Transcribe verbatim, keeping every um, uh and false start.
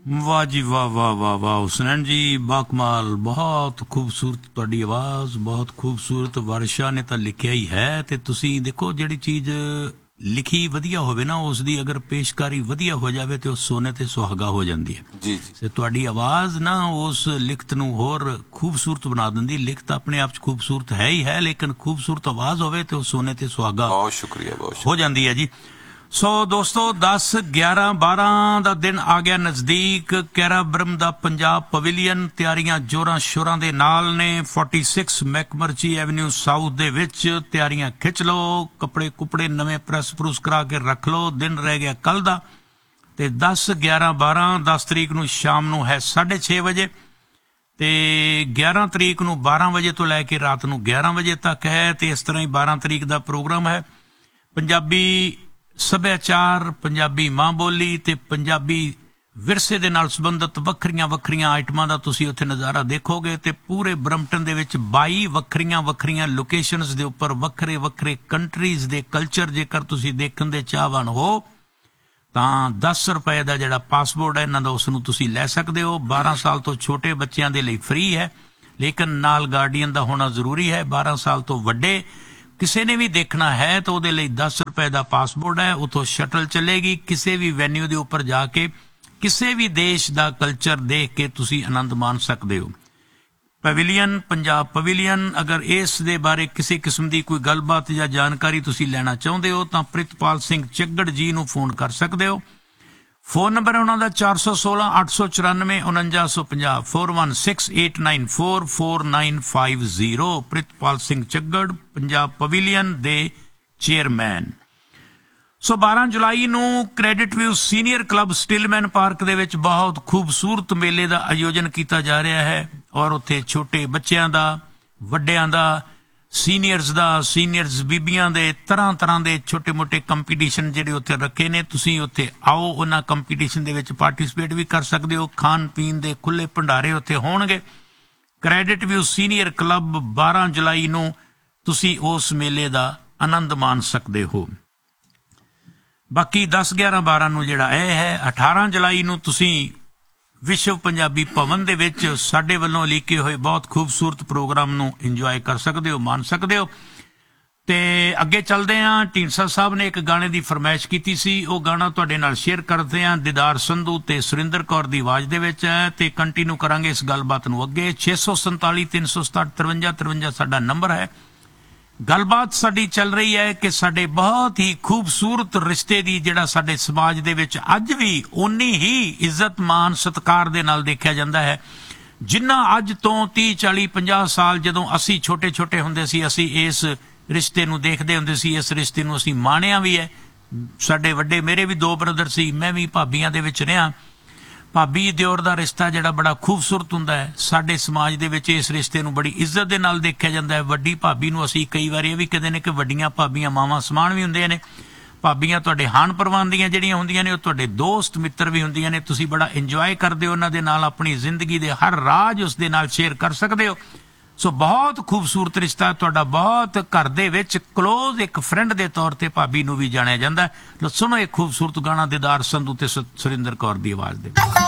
वाह जी वाह वाह वाह वाह हुसनैन जी बाकमाल बहुत खूबसूरत तुहाडी आवाज़ बहुत खूबसूरत वर्षा ने तो लिखिया ही है ते तुसी देखो जिहड़ी चीज़ लिखी वधिया होवे ना उसदी अगर पेशकारी वधिया हो जाए तो सोने ते सुहागा हो जाती है जी जी ते तुहाडी आवाज़ ना उस लिखत नूं होर खूबसूरत बना दिंदी लिखत अपने आप च खूबसूरत है ही है लेकिन खूबसूरत आवाज़ होवे तो सोने ते सुहागा बहुत शुक्रिया बहुत हो जाती है जी। सो दोस्तों दस ग्यारह बारह का दिन आ गया नजदीक कैरा ब्रह्म दा पंजाब पवेलियन तैयारियां जोरां शोरां दे नाल ने छियालीस मैकमर्ची एवेन्यू साउथ दे विच तैयारियां खिच लो कपड़े कुपड़े नवे प्रैस प्रूस करा के रख लो दिन रह गया कल दा ते दस ग्यारह बारह दस तरीक नूं शाम नूं है साढ़े छे बजे ते ग्यारह तरीक नूं बारह बजे तो लैके रात नूं ग्यारह बजे तक है ते इस तरह ही बारह तरीक दा प्रोग्राम है। पंजाबी सभ्याचार पंजाबी मां बोली ते पंजाबी विरसे दे नाल संबंधित वक्खरियां वक्खरियां आइटमां दा तुसीं उत्थे नज़ारा देखोगे ते पूरे ब्रम्पटन दे विच बाई वक्खरियां वक्खरियां लोकेशनस दे उपर वक्खरे वक्खरे कंट्रीज दे कल्चर जेकर तुसीं देखण दे चाहवान हो तां दस रुपए दा जिहड़ा पासपोर्ट है इन्हां दा उस नूं तुसीं लै सकदे हो। बारह साल तो छोटे बच्चिआं दे लई फ्री है लेकिन नाल गार्डियन दा होना जरूरी है। बारह साल तो वड्डे किसी ने भी देखना है तो वो दस रुपए का पासपोर्ट है उतो शटल चलेगी किसी भी वेन्यू के उपर जाके किसी भी देश का कल्चर देख के तुसी आनंद मान सकते हो। पवेलियन पंजाब पवेलियन अगर इस दे बारे किसी किस्म की कोई गलबात या जानकारी तुसी लेना चाहते हो तो प्रितपाल सिंह चिगड़ जी नूं फोन कर सकते हो। फोन नंबर है उन्होंने चार सौ सोलह अठ सौ चौरानवे उनंजा सौ पंजाह four one six eight nine four four nine five zero Pritpal Singh चग्गड़ Punjab pavilion दे चेयरमैन। सो बारह जुलाई नूं credit view senior club Stillman park दे विच बहुत खूबसूरत मेले का आयोजन किया जा रहा है और उत्थे छोटे बच्चों का वड्डियां दा सीनियर्स दा सीनियर्स बीबियां दे तरह तरह के छोटे मोटे कंपीटीशन जिहड़े उत्थे रखे ने तुसीं उत्थे आओ उन्हां कंपीटीशन दे विच पार्टिसिपेट भी कर सकते हो। खान पीन दे खुले भंडारे उत्थे होणगे। क्रेडिट व्यू सीनियर क्लब बारह जुलाई नूं तुसीं उस मेले का आनंद मान सकते हो। बाकी दस ग्यारह बारह नूं जिहड़ा यह है अठारह जुलाई नूं तुसीं विश्व पंजाबी भवन दे विच साडे वल्लों लीके हुए बहुत खूबसूरत प्रोग्राम नूं इंजॉय कर सकते हो मान सकते हो। ते अगे चलते हैं ढींडसा साहब ने एक गाने की फरमाइश की सी वो गाना तुहाडे नाल शेयर करते हैं दीदार संधू ते सुरिंदर कौर की आवाज़ दे विच है ते कंटिन्यू करांगे इस गलबात नूं अगे। छे सौ संताली तीन सौ सताहठ तरवंजा तरवंजा साडा नंबर है। गलबात साडी चल रही है कि साडे बहुत ही खूबसूरत रिश्ते की जिहड़ा साडे समाज दे विच अज भी उन्नी ही इज्जत मान सत्कार दे नाल देखिया जांदा है जिन्ना अज तो तीह चाली पंजाह साल जदों असी छोटे छोटे हुंदे सी असी इस रिश्ते नूं देखदे हुंदे सी इस रिश्ते नूं असी माणिया भी है। साडे वड्डे मेरे भी दो ब्रदर सी मैं भी भाबियां दे विच रहा। भाभी दिओर दा रिश्ता जिहड़ा बड़ा खूबसूरत हुंदा है साडे समाज दे विच इस रिश्ते नूं बड़ी इज्जत दे नाल देखिया जांदा है। वड्डी भाभी नूं असीं कई वार इह भी कहदे ने कि वड्डियां भाबियां मावां समान भी हुंदियां ने। भाबियां तुहाडे हान परवान दियां जिहड़ियां हुंदियां ने ओह तुहाडे दोस्त मित्र भी हुंदियां ने। तुसीं बड़ा इंजॉय करदे हो उन्हां दे नाल अपनी जिंदगी दे हर राज उस दे नाल शेयर कर सकदे हो। सो बहुत खूबसूरत रिश्ता तुहाडा बहुत घर दे विच क्लोज एक फ्रेंड दे तौर ते भाभी नूं भी जाणिया जांदा है। लो सुनो एक खूबसूरत गाना दीदार संधू ते सुरिंदर कौर दी आवाज़ दे।